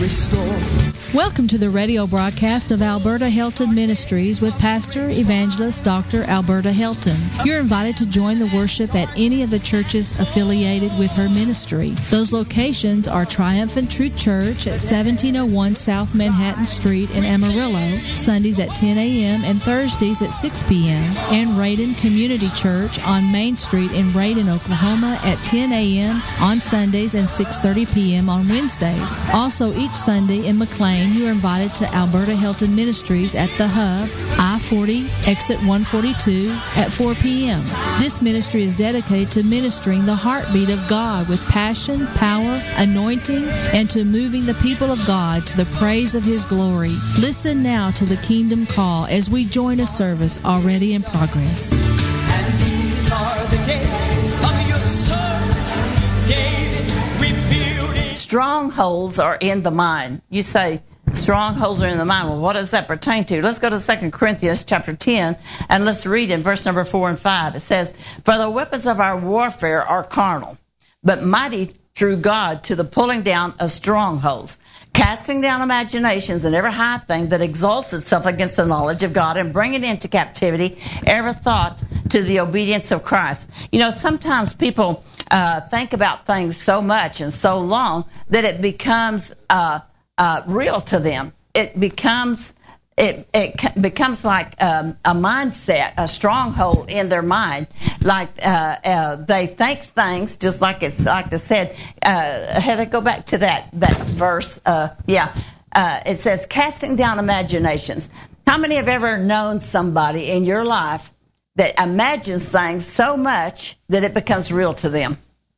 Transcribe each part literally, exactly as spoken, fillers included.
restore. Welcome to the radio broadcast of Alberta Helton Ministries with Pastor Evangelist Doctor Alberta Helton. You're invited to join the worship at any of the churches affiliated with her ministry. Those locations are Triumphant Truth Church at seventeen oh one South Manhattan Street in Amarillo, Sundays at ten a.m. and Thursdays at six p.m., and Raiden Community Church on Main Street in Raiden, Oklahoma at ten a.m. on Sundays and six thirty p.m. on Wednesdays. Also, each Sunday in McLean, you are invited to Alberta Helton Ministries at the Hub, I forty, exit one forty-two at four p.m. This ministry is dedicated to ministering the heartbeat of God with passion, power, anointing, and to moving the people of God to the praise of His glory. Listen now to the Kingdom Call as we join a service already in progress. And these are the days of your servant David. Rebuilding. Strongholds are in the mind. You say, strongholds are in the mind. Well, what does that pertain to? Let's go to Second Corinthians chapter ten, and let's read in verse number four and five. It says, "For the weapons of our warfare are carnal, but mighty through God to the pulling down of strongholds, casting down imaginations and every high thing that exalts itself against the knowledge of God, and bringing into captivity every thought to the obedience of Christ." You know, sometimes people uh, think about things so much and so long that it becomes uh, uh, real to them. It becomes it it becomes like um, a mindset, a stronghold in their mind. Like uh, uh, they think things just like it's like they said. Uh, Heather, go back to that that verse. Uh, yeah, uh, it says casting down imaginations. How many have ever known somebody in your life that imagines things so much that it becomes real to them?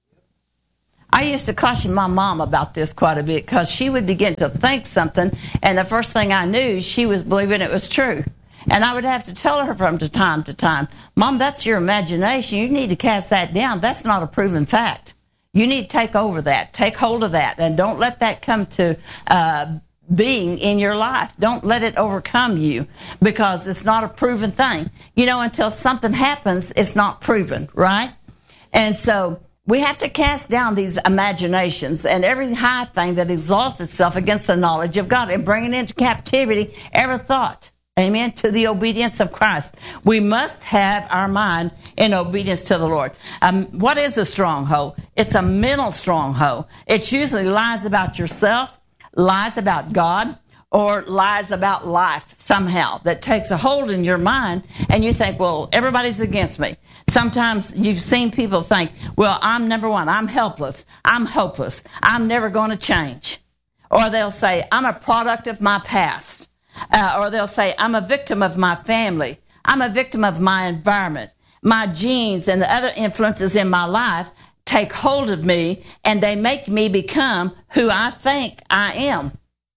I used to caution my mom about this quite a bit because she would begin to think something, and the first thing I knew, she was believing it was true. And I would have to tell her from time to time, "Mom, that's your imagination. You need to cast that down. That's not a proven fact. You need to take over that. Take hold of that, and don't let that come to uh being in your life. Don't let it overcome you, because it's not a proven thing. You know, until something happens, it's not proven, right? And so we have to cast down these imaginations and every high thing that exalts itself against the knowledge of God, and bring it into captivity every thought, amen, to the obedience of Christ. We must have our mind in obedience to the Lord. Um, what is a stronghold? It's a mental stronghold. It's usually lies about yourself, lies about God, or lies about life somehow that takes a hold in your mind, and you think, well, everybody's against me. Sometimes you've seen people think, well, I'm number one, I'm helpless, I'm hopeless, I'm never going to change. Or they'll say, I'm a product of my past. Uh, or they'll say, I'm a victim of my family, I'm a victim of my environment. My genes and the other influences in my life take hold of me, and they make me become who I think I am.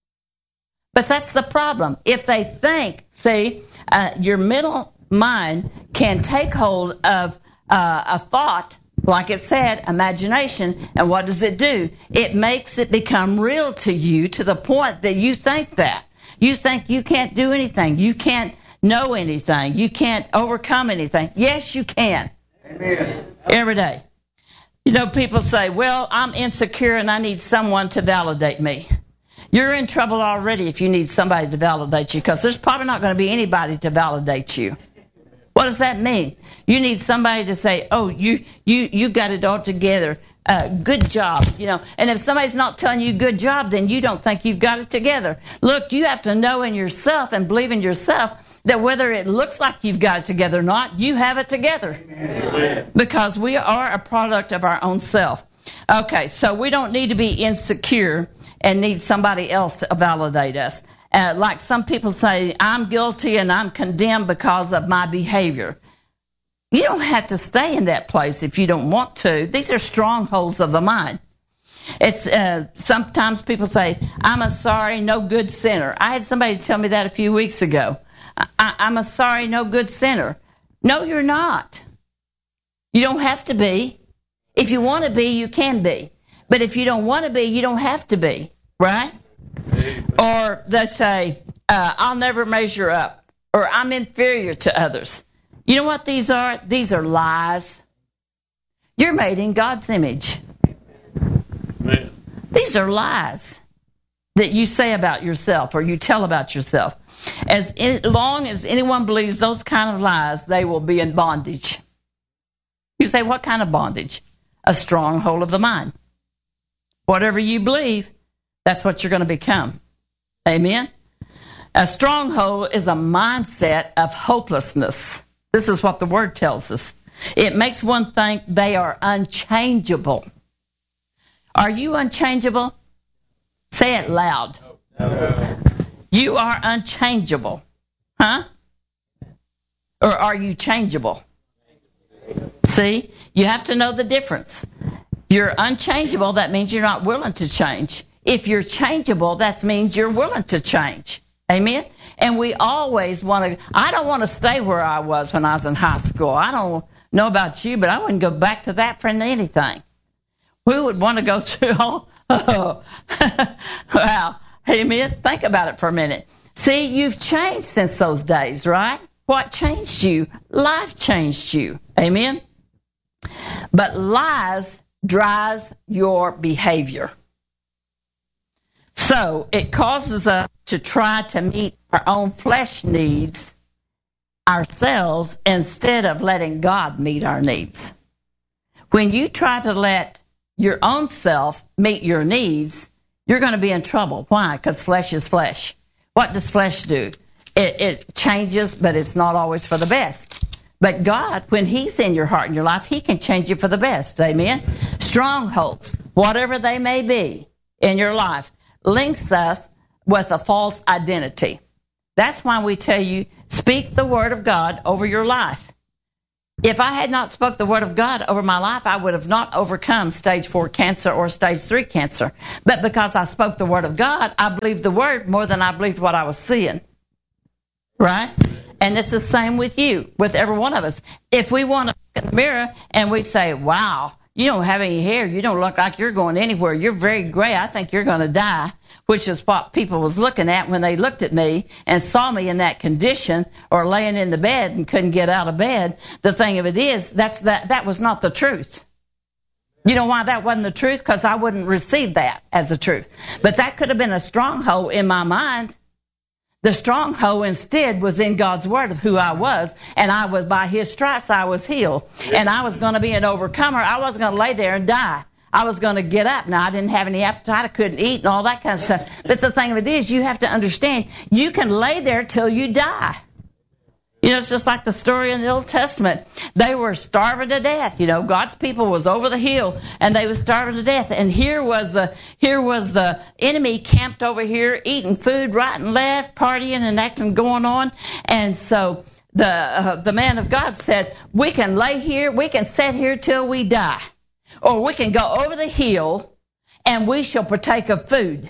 But that's the problem. If they think, see, uh, your mental mind can take hold of uh, a thought, like it said, imagination, and what does it do? It makes it become real to you to the point that you think that. You think you can't do anything. You can't know anything. You can't overcome anything. Yes, you can. Amen. Every day. You know, people say, well, I'm insecure and I need someone to validate me. You're in trouble already if you need somebody to validate you, because there's probably not going to be anybody to validate you. What does that mean? You need somebody to say, oh, you you you got it all together. Uh, good job, you know. And if somebody's not telling you good job, then you don't think you've got it together. Look, you have to know in yourself and believe in yourself that whether it looks like you've got it together or not, you have it together. Amen. Because we are a product of our own self. Okay, so we don't need to be insecure and need somebody else to validate us. Uh, like some people say, I'm guilty and I'm condemned because of my behavior. You don't have to stay in that place if you don't want to. These are strongholds of the mind. It's uh, sometimes people say, I'm a sorry, no good sinner. I had somebody tell me that a few weeks ago. I, I'm a sorry, no good sinner. No, you're not. You don't have to be. If you want to be, you can be. But if you don't want to be, you don't have to be. Right? Amen. Or they say, uh, I'll never measure up. Or I'm inferior to others. You know what these are? These are lies. You're made in God's image. Amen. These are lies. that you say about yourself or you tell about yourself. As long as anyone believes those kind of lies, they will be in bondage. You say, what kind of bondage? A stronghold of the mind. Whatever you believe, that's what you're going to become. Amen? A stronghold is a mindset of hopelessness. This is what the word tells us. It makes one think they are unchangeable. Are you unchangeable? Say it loud. No. You are unchangeable. Huh? Or are you changeable? See? You have to know the difference. You're unchangeable, that means you're not willing to change. If you're changeable, that means you're willing to change. Amen? And we always want to, I don't want to stay where I was when I was in high school. I don't know about you, but I wouldn't go back to that for anything. We would want to go through all, oh, wow. Amen? Think about it for a minute. See, you've changed since those days, right? What changed you? Life changed you. Amen? But lies drives your behavior. So it causes us to try to meet our own flesh needs ourselves instead of letting God meet our needs. When you try to let your own self meet your needs, you're going to be in trouble. Why? Because flesh is flesh. What does flesh do? It, it changes, but it's not always for the best. But God, when He's in your heart and your life, He can change you for the best. Amen? Strongholds, whatever they may be in your life, links us with a false identity. That's why we tell you, speak the word of God over your life. If I had not spoke the word of God over my life, I would have not overcome stage four cancer or stage three cancer. But because I spoke the word of God, I believed the word more than I believed what I was seeing. Right? And it's the same with you, with every one of us. If we want to look in the mirror and we say, wow, you don't have any hair, you don't look like you're going anywhere, you're very gray, I think you're going to die, which is what people was looking at when they looked at me and saw me in that condition or laying in the bed and couldn't get out of bed. The thing of it is, that's that, that was not the truth. You know why that wasn't the truth? Because I wouldn't receive that as the truth. But that could have been a stronghold in my mind. The stronghold instead was in God's word of who I was, and I was, by His stripes I was healed, and I was going to be an overcomer. I wasn't going to lay there and die. I was going to get up. Now, I didn't have any appetite. I couldn't eat and all that kind of stuff. But the thing of it is, you have to understand, you can lay there till you die. You know, it's just like the story in the Old Testament. They were starving to death. You know, God's people was over the hill and they was starving to death. And here was the, here was the enemy camped over here, eating food right and left, partying and acting going on. And so the, uh, the man of God said, we can lay here, we can sit here till we die. Or we can go over the hill and we shall partake of food.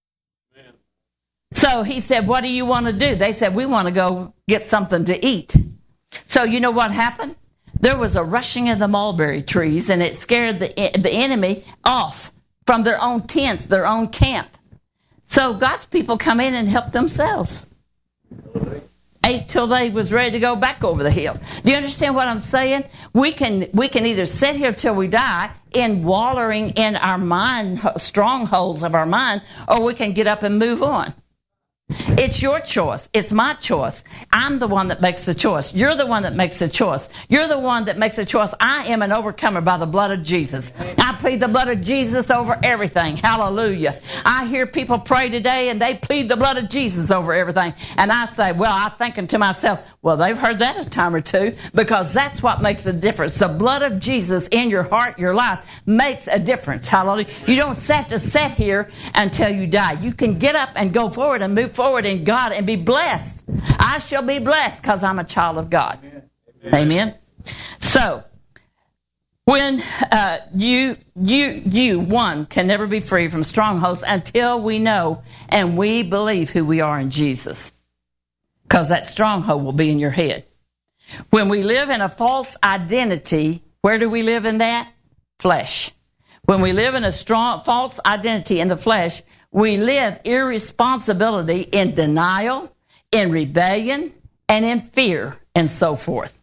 So he said, what do you want to do? They said, we want to go get something to eat. So you know what happened? There was a rushing of the mulberry trees, and it scared the, the enemy off from their own tents, their own camp. So God's people come in and help themselves. Ate till they was ready to go back over the hill. Do you understand what I'm saying? We can, we can either sit here till we die in wallowing in our mind, strongholds of our mind, or we can get up and move on. It's your choice. It's my choice. I'm the one that makes the choice. You're the one that makes the choice. You're the one that makes the choice. I am an overcomer by the blood of Jesus. I plead the blood of Jesus over everything. Hallelujah. I hear people pray today and they plead the blood of Jesus over everything. And I say, well, I'm thinking to myself, well, they've heard that a time or two, because that's what makes a difference. The blood of Jesus in your heart, your life, makes a difference. Hallelujah. You don't have to sit here until you die. You can get up and go forward and move forward in God and be blessed. I shall be blessed because I'm a child of God. Amen. Amen. So, when uh, you, you, you, one, can never be free from strongholds until we know and we believe who we are in Jesus. Because that stronghold will be in your head. When we live in a false identity, where do we live in that? Flesh. When we live in a strong false identity in the flesh, we live irresponsibility in denial, in rebellion, and in fear, and so forth.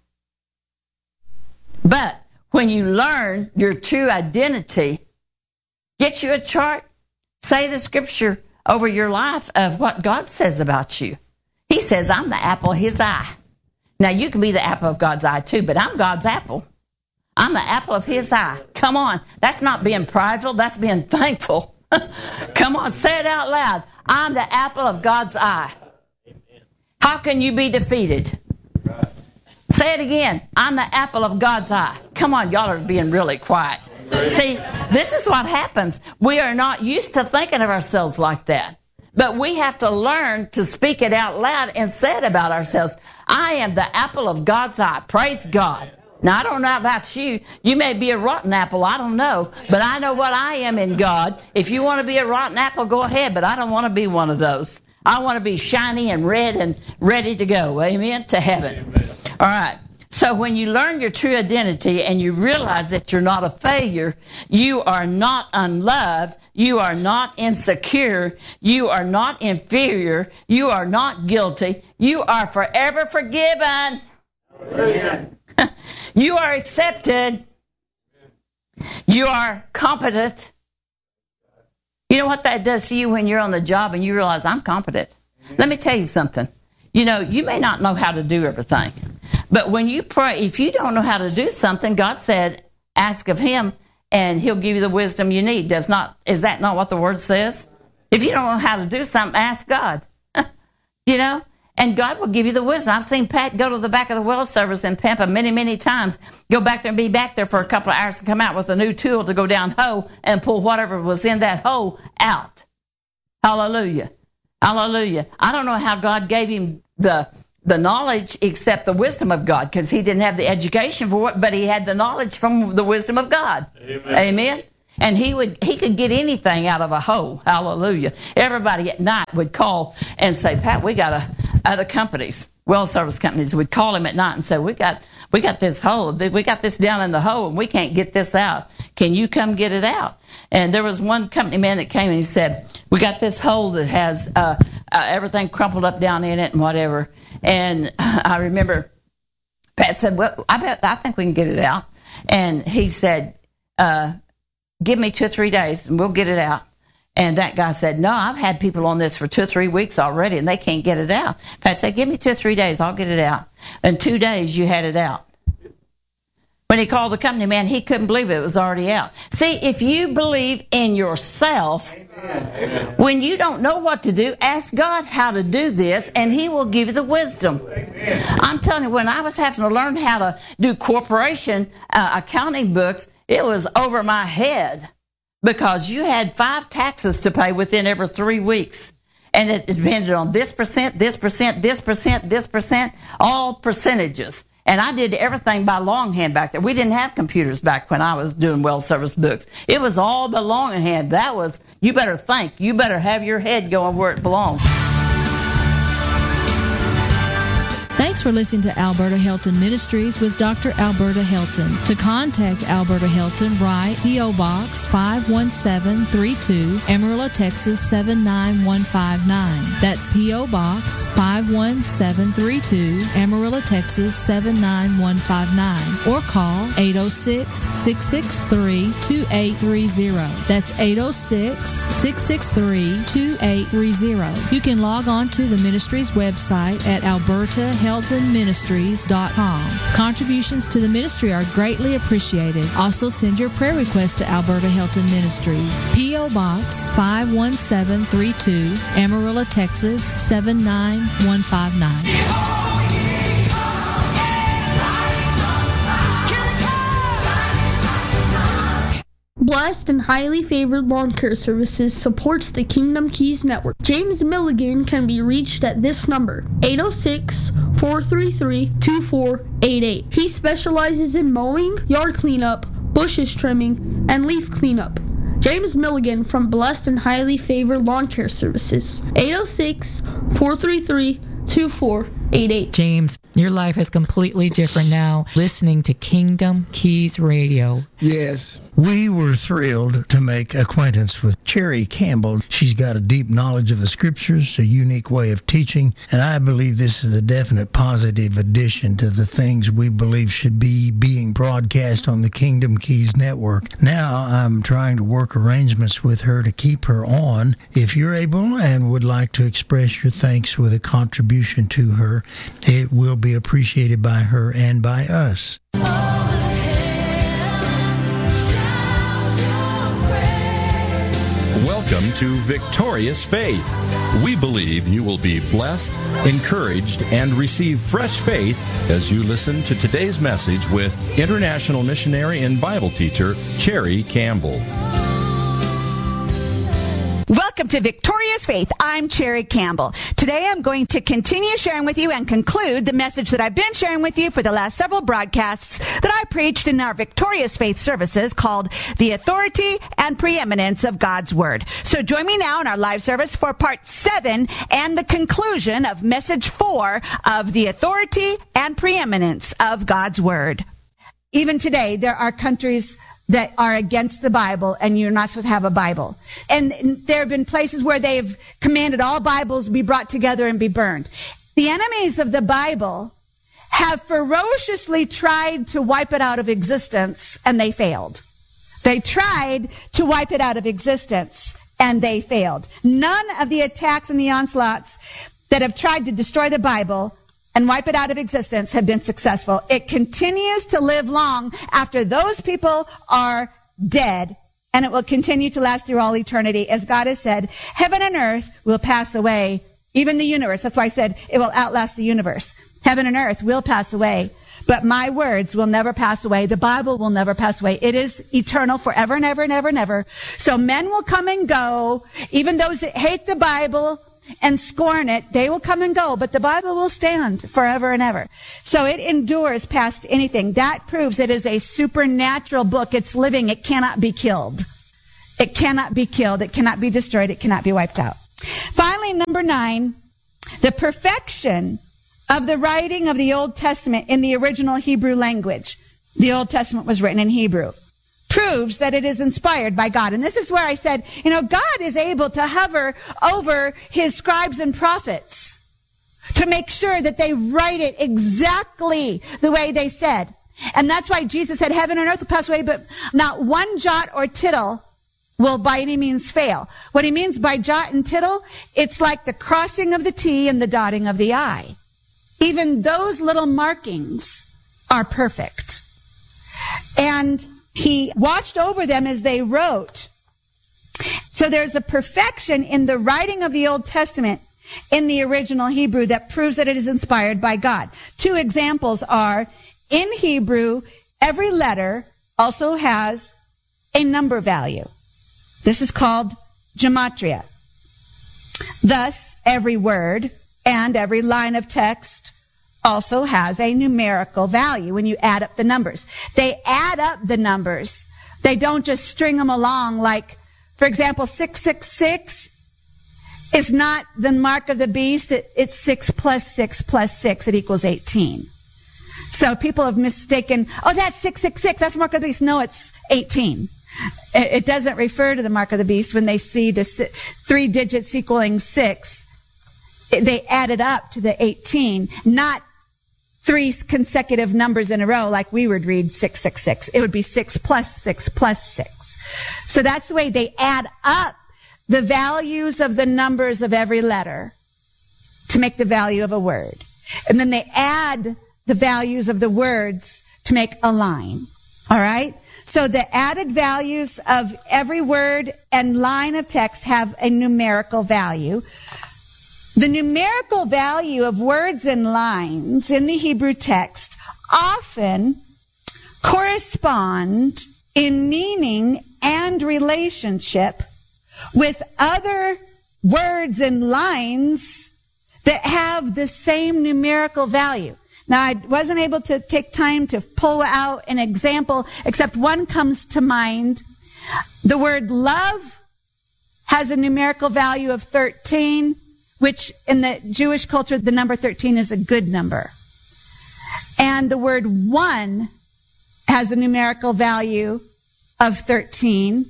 But when you learn your true identity, get you a chart, say the scripture over your life of what God says about you. He says, I'm the apple of his eye. Now, you can be the apple of God's eye too, but I'm God's apple. I'm the apple of his eye. Come on. That's not being prideful. That's being thankful. Come on. Say it out loud. I'm the apple of God's eye. How can you be defeated? Say it again. I'm the apple of God's eye. Come on. Y'all are being really quiet. See, this is what happens. We are not used to thinking of ourselves like that. But we have to learn to speak it out loud and say it about ourselves. I am the apple of God's eye. Praise God. Now, I don't know about you. You may be a rotten apple. I don't know. But I know what I am in God. If you want to be a rotten apple, go ahead. But I don't want to be one of those. I want to be shiny and red and ready to go. Amen? To heaven. Amen. All right. So when you learn your true identity and you realize that you're not a failure, you are not unloved, you are not insecure, you are not inferior, you are not guilty, you are forever forgiven. Amen. You are accepted. You are competent. You know what that does to you when you're on the job and you realize I'm competent? Let me tell you something. You know, you may not know how to do everything. But when you pray, if you don't know how to do something, God said, ask of him and he'll give you the wisdom you need. Does not, is that not what the word says? If you don't know how to do something, ask God. You know? And God will give you the wisdom. I've seen Pat go to the back of the well service in Pampa many, many times, go back there and be back there for a couple of hours and come out with a new tool to go down hole and pull whatever was in that hole out. Hallelujah. Hallelujah. I don't know how God gave him the the knowledge except the wisdom of God, because he didn't have the education for it, but he had the knowledge from the wisdom of God. Amen. Amen. And he would he could get anything out of a hole. Hallelujah. Everybody at night would call and say, Pat, we got a other companies, well service companies would call him at night and say, we got we got this hole, we got this down in the hole and we can't get this out. Can you come get it out? And there was one company man that came and he said, we got this hole that has uh, uh, everything crumpled up down in it and whatever. And I remember Pat said, well, I bet I think we can get it out. And he said, uh, give me two or three days and we'll get it out. And that guy said, no, I've had people on this for two or three weeks already and they can't get it out. Pat said, give me two or three days, I'll get it out. In two days, you had it out. When he called the company man, he couldn't believe it was already out. See, if you believe in yourself, Amen. When you don't know what to do, ask God how to do this and he will give you the wisdom. Amen. I'm telling you, when I was having to learn how to do corporation uh, accounting books, it was over my head. Because you had five taxes to pay within every three weeks. And it depended on this percent, this percent, this percent, this percent, all percentages. And I did everything by longhand back there. We didn't have computers back when I was doing well service books. It was all by longhand. That was, you better think. You better have your head going where it belongs. Thanks for listening to Alberta Helton Ministries with Doctor Alberta Helton. To contact Alberta Helton, write P O. Box five one seven three two, Amarillo, Texas seven nine one five nine. That's P O. Box five one seven three two, Amarillo, Texas seven nine one five nine. Or call eight oh six, six six three, two eight three zero. That's eight oh six, six six three, two eight three zero. You can log on to the ministry's website at alberta helton ministries dot com. Contributions to the ministry are greatly appreciated. Also send your prayer request to Alberta Helton Ministries. P O. Box five one seven three two, Amarillo, Texas seven nine one five nine. Blessed and Highly Favored Lawn Care Services supports the Kingdom Keys Network. James Milligan can be reached at this number, eight oh six, four three three, two four eight eight. He specializes in mowing, yard cleanup, bushes trimming, and leaf cleanup. James Milligan from Blessed and Highly Favored Lawn Care Services, eight oh six, four three three, two four eight eight. James, your life is completely different now listening to Kingdom Keys Radio. Yes. We were thrilled to make acquaintance with Cherry Campbell. She's got a deep knowledge of the scriptures, a unique way of teaching, and I believe this is a definite positive addition to the things we believe should be being broadcast on the Kingdom Keys Network. Now I'm trying to work arrangements with her to keep her on. If you're able and would like to express your thanks with a contribution to her, it will be appreciated by her and by us. Welcome to Victorious Faith. We believe you will be blessed, encouraged, and receive fresh faith as you listen to today's message with international missionary and Bible teacher Cherry Campbell. Welcome to Victorious Faith. I'm Cherry Campbell. Today I'm going to continue sharing with you and conclude the message that I've been sharing with you for the last several broadcasts that I preached in our Victorious Faith services called The Authority and Preeminence of God's Word. So join me now in our live service for part seven and the conclusion of message four of The Authority and Preeminence of God's Word. Even today, there are countries that are against the Bible, and you're not supposed to have a Bible. And there have been places where they've commanded all Bibles be brought together and be burned. The enemies of the Bible have ferociously tried to wipe it out of existence, and they failed. They tried to wipe it out of existence, and they failed. None of the attacks and the onslaughts that have tried to destroy the Bible and wipe it out of existence have been successful. It continues to live long after those people are dead, and it will continue to last through all eternity. As God has said, heaven and earth will pass away, even the universe. That's why I said it will outlast the universe. Heaven and earth will pass away, but my words will never pass away. The Bible will never pass away. It is eternal forever and ever and ever and ever. So men will come and go, even those that hate the Bible and scorn it, they will come and go, but the Bible will stand forever and ever. So it endures past anything. That proves it is a supernatural book. It's living. It cannot be killed. It cannot be killed. It cannot be destroyed. It cannot be wiped out. Finally, number nine, the perfection of the writing of the Old Testament in the original Hebrew language. The Old Testament was written in Hebrew. Proves that it is inspired by God. And this is where I said, you know, God is able to hover over his scribes and prophets to make sure that they write it exactly the way they said. And that's why Jesus said, heaven and earth will pass away, but not one jot or tittle will by any means fail. What he means by jot and tittle, it's like the crossing of the T and the dotting of the I. Even those little markings are perfect. And he watched over them as they wrote. So there's a perfection in the writing of the Old Testament in the original Hebrew that proves that it is inspired by God. Two examples are, in Hebrew, every letter also has a number value. This is called gematria. Thus, every word and every line of text also has a numerical value when you add up the numbers. They add up the numbers. They don't just string them along like, for example, six six six is not the mark of the beast. It, it's six plus six plus six. It equals eighteen. So people have mistaken, oh, that's six six six. That's the mark of the beast. No, it's eighteen. It, it doesn't refer to the mark of the beast when they see the si- three digits equaling six. It, they add it up to the eighteen, not three consecutive numbers in a row like we would read six six six. It would be six plus six plus six. So that's the way they add up the values of the numbers of every letter to make the value of a word. And then they add the values of the words to make a line. All right? So the added values of every word and line of text have a numerical value. The numerical value of words and lines in the Hebrew text often correspond in meaning and relationship with other words and lines that have the same numerical value. Now, I wasn't able to take time to pull out an example, except one comes to mind. The word love has a numerical value of thirteen, which in the Jewish culture, the number thirteen is a good number. And the word one has a numerical value of thirteen.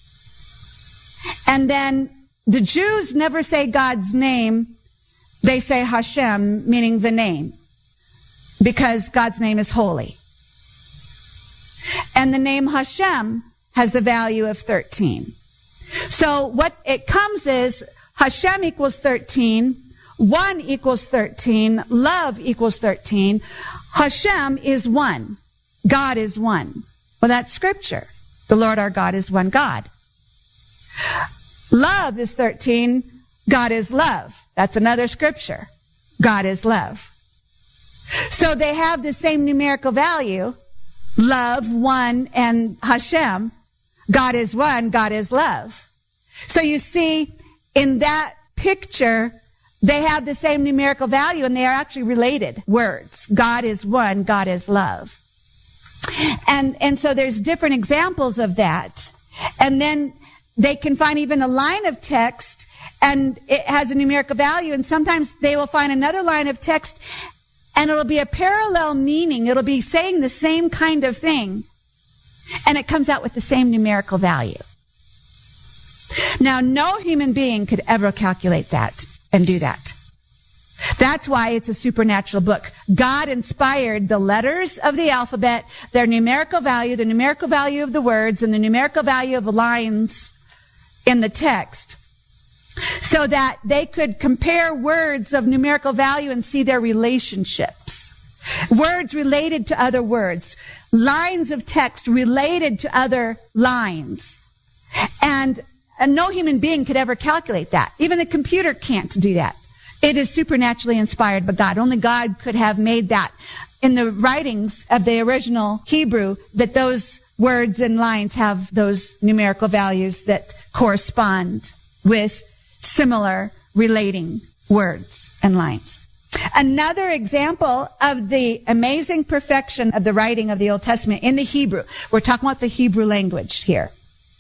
And then the Jews never say God's name. They say Hashem, meaning the name, because God's name is holy. And the name Hashem has the value of thirteen. So what it comes is Hashem equals thirteen, one equals thirteen, love equals thirteen. Hashem is one. God is one. Well, that's scripture. The Lord our God is one God. Love is thirteen. God is love. That's another scripture. God is love. So they have the same numerical value. Love, one, and Hashem. God is one. God is love. So you see, in that picture, they have the same numerical value, and they are actually related words. God is one. God is love. And, and so there's different examples of that. And then they can find even a line of text, and it has a numerical value, and sometimes they will find another line of text, and it'll be a parallel meaning. It'll be saying the same kind of thing, and it comes out with the same numerical value. Now, no human being could ever calculate that and do that. That's why it's a supernatural book. God inspired the letters of the alphabet, their numerical value, the numerical value of the words, and the numerical value of the lines in the text, so that they could compare words of numerical value and see their relationships. Words related to other words. Lines of text related to other lines. And, and no human being could ever calculate that. Even the computer can't do that. It is supernaturally inspired by God. Only God could have made that. In the writings of the original Hebrew, that those words and lines have those numerical values that correspond with similar relating words and lines. Another example of the amazing perfection of the writing of the Old Testament in the Hebrew. We're talking about the Hebrew language here.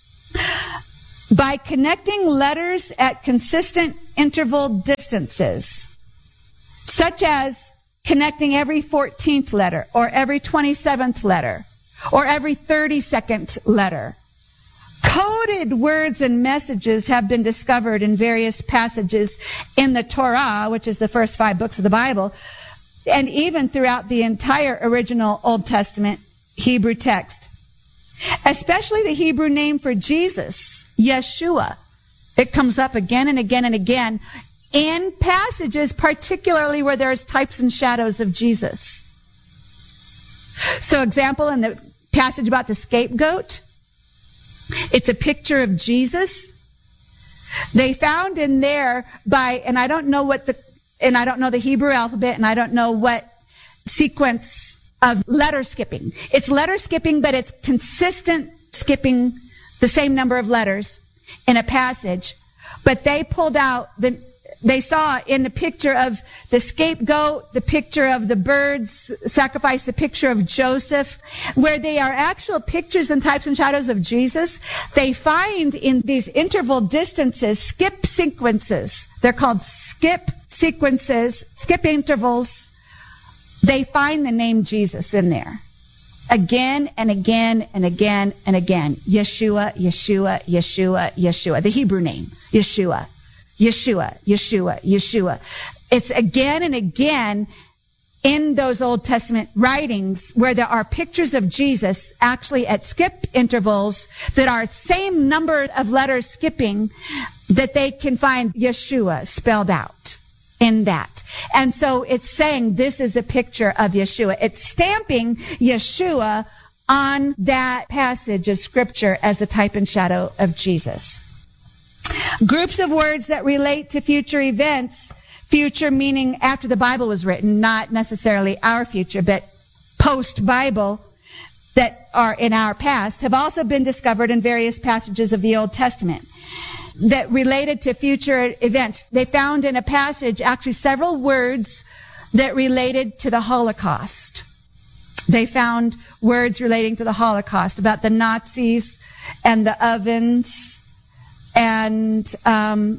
By connecting letters at consistent interval distances, such as connecting every fourteenth letter, or every twenty-seventh letter, or every thirty-second letter, coded words and messages have been discovered in various passages in the Torah, which is the first five books of the Bible, and even throughout the entire original Old Testament Hebrew text. Especially the Hebrew name for Jesus, Yeshua. It comes up again and again and again in passages, particularly where there's types and shadows of Jesus. So, example, in the passage about the scapegoat, it's a picture of Jesus. They found in there by, and I don't know what the, and I don't know the Hebrew alphabet, and I don't know what sequence of letter skipping. It's letter skipping, but it's consistent skipping the same number of letters in a passage. But they pulled out the, they saw in the picture of the scapegoat, the picture of the birds sacrifice, the picture of Joseph, where they are actual pictures and types and shadows of Jesus. They find in these interval distances, skip sequences. They're called skip sequences, skip intervals. They find the name Jesus in there. Again and again and again and again. Yeshua, Yeshua, Yeshua, Yeshua. The Hebrew name, Yeshua. Yeshua, Yeshua, Yeshua. It's again and again in those Old Testament writings where there are pictures of Jesus actually at skip intervals that are same number of letters skipping, that they can find Yeshua spelled out in that. And so it's saying this is a picture of Yeshua. It's stamping Yeshua on that passage of Scripture as a type and shadow of Jesus. Groups of words that relate to future events, future meaning after the Bible was written, not necessarily our future, but post-Bible, that are in our past, have also been discovered in various passages of the Old Testament that related to future events. They found in a passage actually several words that related to the Holocaust. They found words relating to the Holocaust about the Nazis and the ovens and um,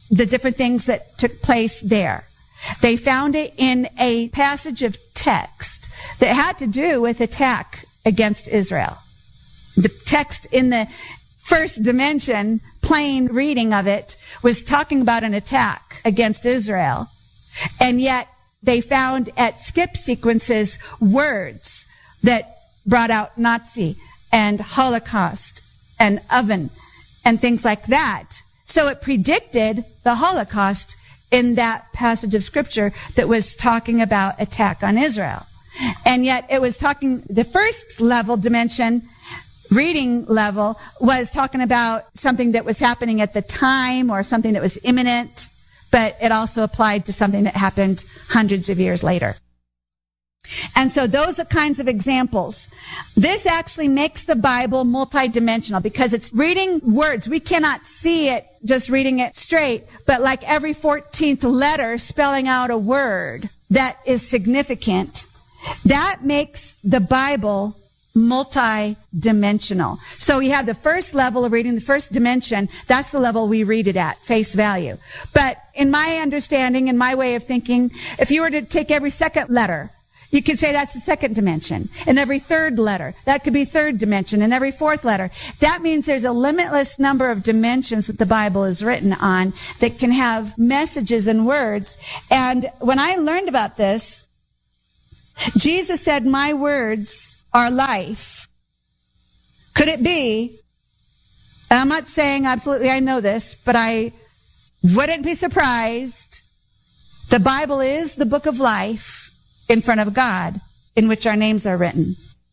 the different things that took place there. They found it in a passage of text that had to do with attack against Israel. The text in the first dimension, plain reading of it, was talking about an attack against Israel. And yet they found at skip sequences words that brought out Nazi and Holocaust and oven and things like that. So it predicted the Holocaust in that passage of scripture that was talking about attack on Israel. And yet it was talking, the first level dimension, reading level, was talking about something that was happening at the time or something that was imminent, but it also applied to something that happened hundreds of years later. And so those are kinds of examples. This actually makes the Bible multidimensional because it's reading words. We cannot see it just reading it straight, but like every fourteenth letter spelling out a word that is significant. That makes the Bible multi-dimensional. So we have the first level of reading, the first dimension. That's the level we read it at, face value. But in my understanding, in my way of thinking, if you were to take every second letter, you could say that's the second dimension. And every third letter, that could be third dimension. And every fourth letter. That means there's a limitless number of dimensions that the Bible is written on that can have messages and words. And when I learned about this, Jesus said, my words are life. Could it be, and I'm not saying absolutely I know this, but I wouldn't be surprised, the Bible is the book of life in front of God, in which our names are written.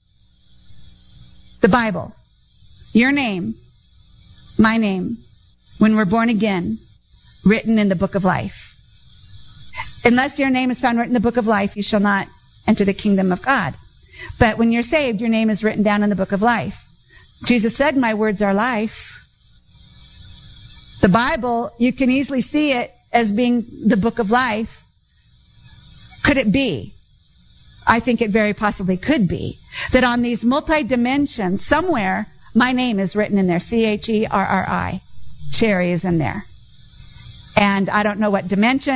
The Bible, your name, my name, when we're born again, written in the book of life. Unless your name is found written in the book of life, you shall not enter the kingdom of God. But when you're saved, your name is written down in the book of life. Jesus said, my words are life. The Bible, you can easily see it as being the book of life. Could it be? I think it very possibly could be that on these multi-dimensions, somewhere, my name is written in there. C H E R R I. Cherry is in there. And I don't know what dimension.